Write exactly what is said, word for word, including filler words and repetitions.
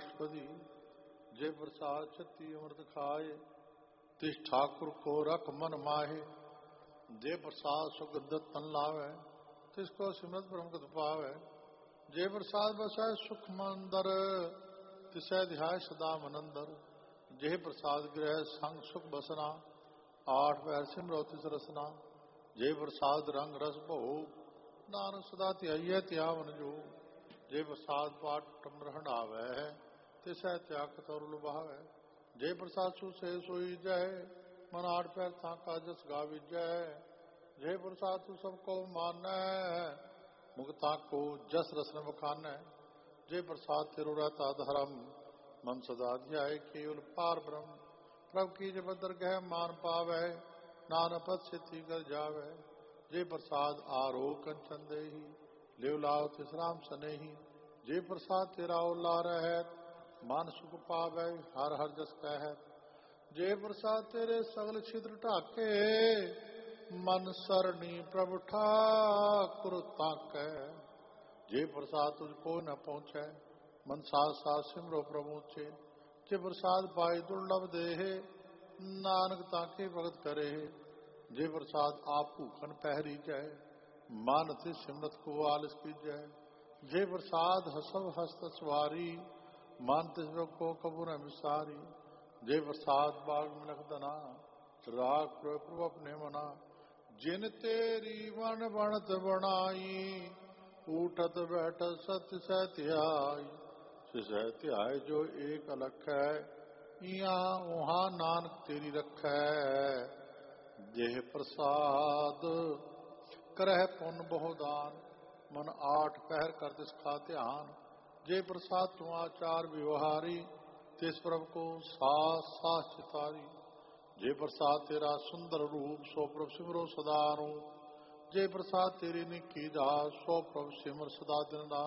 अष्टपदी। जे प्रसाद छत्ती अमृत खाए, तिस ठाकुर को रख मन माहे। जे प्रसाद सुगंधत तन लावे, तिसको सिमरत ब्रह्मगत पावे। जे प्रसाद बसै सुख मंदर, तिसै ध्याय सदा मनंदर। जे प्रसाद गृह संग सुख बसना, आठ पैर सिमरो तिस रसना। जे प्रसाद रंग रस भो, नानक सदा ध्याइयै त्यावन जो। जे प्रसाद पाठ टम हंडावै, तिसै त्याग तौर लुभावै। जे प्रसाद सुसे सोई जय, मन आठ पैर ताका जस गाविजै। जे प्रसाद तू सबको मानै, मुक्ता को जस रसन बखानै। जे प्रसाद तेरो रहता धर्म, मन सदा ध्याय केवल पार ब्रह्म। प्रभ की जबदर गह मान पावै, नानक पद सिद्धि कर जावै। जे प्रसाद आरो कंचन देही, लेव लाओ तिस राम सनेही। जे प्रसाद तेरा ओला रहत, मन सुख पावै हर हर जस कहत। जे प्रसाद तेरे सगल छिद्र ढाके, मन सरणी प्रभु ठाकुर ताकै। जे प्रसाद तुझको न पहुँचै, मन साथ साथ सिमरो प्रभु चे। जे प्रसाद पाई दुर्लभ देहे, नानक ताके भगत करे। जे प्रसाद आप भूखन पहरी जय, मन तिस सिमरत को आलस कीजै। जे प्रसाद हसव हस्त सवारी, मन तिस को कबू न विसारी। जे प्रसाद बाग मिलख दना, राख प्रभु अपने मना। जिन तेरी वन बनत बनाई, उठत बैठत सत्य सहत्याई। सहत्याय जो एक अलख है, यहाँ वहाँ नानक तेरी रखै। जेह प्रसाद करह पुन बहुदान, मन आठ पहर कर तिसका ध्यान। जे प्रसाद तुम आचार व्यवहारी, तिस प्रभु को सास सास चितारी। जे प्रसाद तेरा सुंदर रूप, सो प्रभु सिमरो सदा रूप। जे प्रसाद तेरी निकी जात, सो प्रभु सिमर सदा दिन रात।